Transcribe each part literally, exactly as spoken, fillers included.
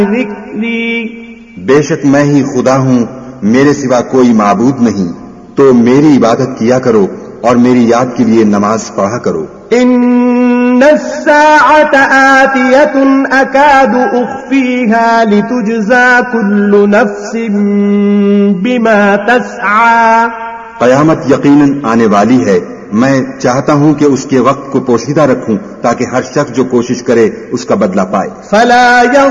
ذکری، بے شک میں ہی خدا ہوں، میرے سوا کوئی معبود نہیں، تو میری عبادت کیا کرو اور میری یاد کے لیے نماز پڑھا کرو۔ ان الساعة آتية اكاد اخفيها لتجزى كل نفس بما تسعى، قیامت یقیناً آنے والی ہے، میں چاہتا ہوں کہ اس کے وقت کو پوشیدہ رکھوں تاکہ ہر شخص جو کوشش کرے اس کا بدلہ پائے۔ فلا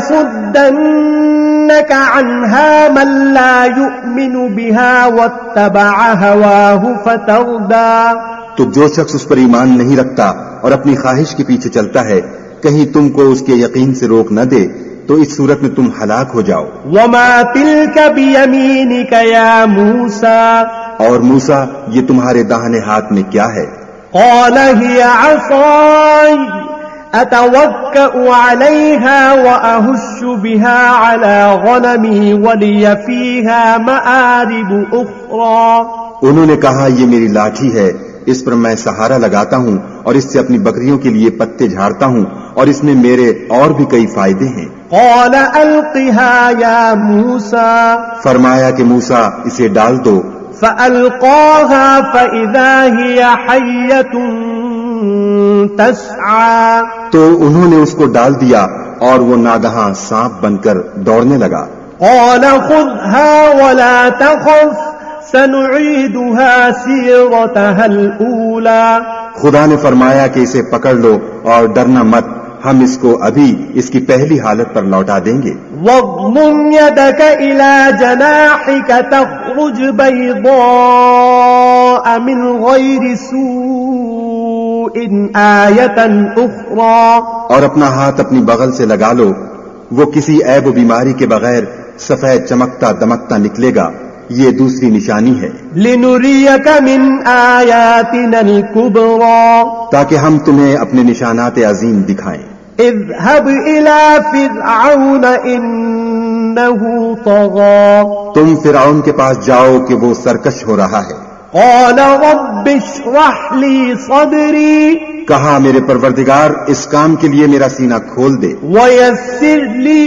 يصدنك عنها من لا يؤمن بها واتبع هواه فتردى، تو جو شخص اس پر ایمان نہیں رکھتا اور اپنی خواہش کے پیچھے چلتا ہے، کہیں تم کو اس کے یقین سے روک نہ دے تو اس صورت میں تم ہلاک ہو جاؤ۔ وما تلك بيمينك يا موسى، اور موسیٰ یہ تمہارے داہنے ہاتھ میں کیا ہے؟ قال هي عصاي اتوكأ عليها واهش بها على غنمي ولي فيها مآرب اخرى، انہوں نے کہا یہ میری لاٹھی ہے، اس پر میں سہارا لگاتا ہوں اور اس سے اپنی بکریوں کے لیے پتے جھاڑتا ہوں اور اس میں میرے اور بھی کئی فائدے ہیں۔ قال القها يا موسى، فرمایا کہ موسیٰ اسے ڈال دو۔ فألقاها فإذا هي حية تسعى، تو انہوں نے اس کو ڈال دیا اور وہ ناگہاں سانپ بن کر دوڑنے لگا۔ قال خذها ولا تخف سنعيدها سيرتها الأولى، خدا نے فرمایا کہ اسے پکڑ لو اور ڈرنا مت، ہم اس کو ابھی اس کی پہلی حالت پر لوٹا دیں گے۔ واضمم يدك إلى جناحك تخرج بيضاء من غير سوء آية أخرى، اور اپنا ہاتھ اپنی بغل سے لگا لو، وہ کسی عیب و بیماری کے بغیر سفید چمکتا دمکتا نکلے گا، یہ دوسری نشانی ہے۔ لنريك من آياتنا الكبرى، تاکہ ہم تمہیں اپنے نشانات عظیم دکھائیں۔ اذهب إلى فرعون إنه طغى، تم فرعون کے پاس جاؤ کہ وہ سرکش ہو رہا ہے۔ قال رب اشرح لي صدري، کہا میرے پروردگار اس کام کے لیے میرا سینہ کھول دے، ويسر لي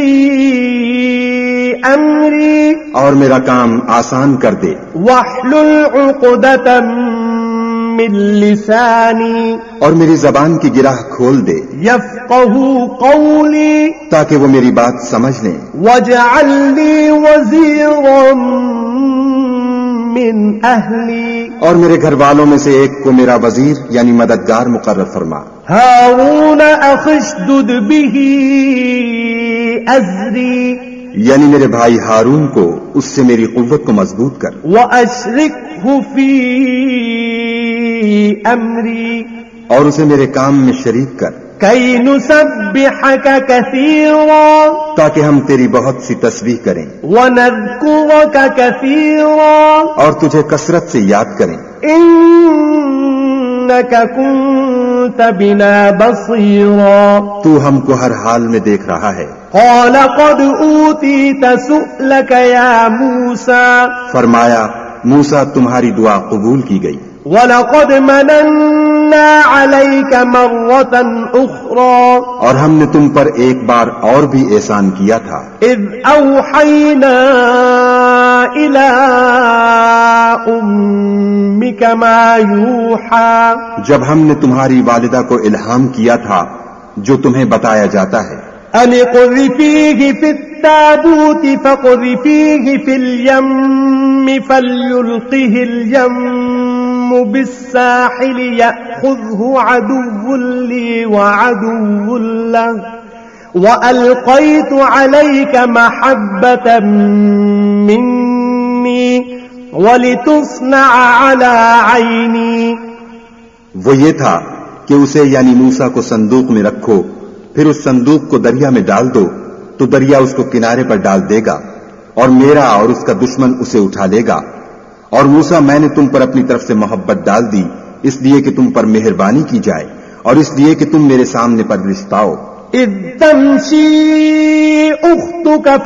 أمري، اور میرا کام آسان کر دے، واحلل عقدة من لساني، اور میری زبان کی گرہ کھول دے يفقهوا قولي، تاکہ وہ میری بات سمجھ لیں۔ واجعل لي وزيرا من أهلي، اور میرے گھر والوں میں سے ایک کو میرا وزیر یعنی مددگار مقرر فرما۔ هارون أخي اشدد به أزري، یعنی میرے بھائی ہارون کو اس سے میری قوت کو مضبوط کر، وأشركه في أمري، اور اسے میرے کام میں شریک کر، كي نسبحك كثيرا تاکہ ہم تیری بہت سی تسبیح کریں ونذكرك كثيرا اور تجھے کثرت سے یاد کریں۔ إنك كنت بنا بصيرا، تو ہم کو ہر حال میں دیکھ رہا ہے۔ قال قد أوتيت سؤلك يا موسى، فرمایا موسیٰ تمہاری دعا قبول کی گئی، وَلَقَدْ مَنَنَّا عَلَيْكَ مَرَّةً أُخْرَى، اور ہم نے تم پر ایک بار اور بھی احسان کیا تھا، إِذْ أَوْحَيْنَا إِلَىٰ أُمِّكَ مَا يُوحَىٰ، جب ہم نے تمہاری والدہ کو الہام کیا تھا جو تمہیں بتایا جاتا ہے، أَنِ اقْذِفِيهِ فِي التَّابُوتِ فَاقْذِفِيهِ فِي الْيَمِّ فَلْيُلْقِهِ الْيَمُّ بِالسَّاحِلِ يَأْخُذْهُ عَدُوٌّ لِّي وَعَدُوٌّ لَّهُ وَأَلْقَيْتُ عَلَيْكَ مَحَبَّةً مِّنِّي وَلِتُصْنَعَ عَلَىٰ عَيْنِي۔ وہ یہ تھا کہ اسے یعنی موسیٰ کو صندوق میں رکھو، پھر اس صندوق کو دریا میں ڈال دو تو دریا اس کو کنارے پر ڈال دے گا اور میرا اور اس کا دشمن اسے اٹھا لے گا۔ اور موسیٰ میں نے تم پر اپنی طرف سے محبت ڈال دی اس لیے کہ تم پر مہربانی کی جائے اور اس لیے کہ تم میرے سامنے پرورش پاؤ۔ إِذْ تَمْشِي أُخْتُكَ